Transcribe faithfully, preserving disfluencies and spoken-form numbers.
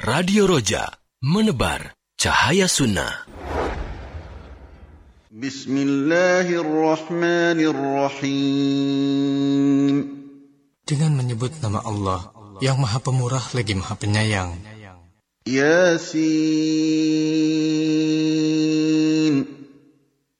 Radio Roja, menebar cahaya sunnah. Bismillahirrahmanirrahim. Dengan menyebut nama Allah yang Maha Pemurah lagi Maha Penyayang. Yasin.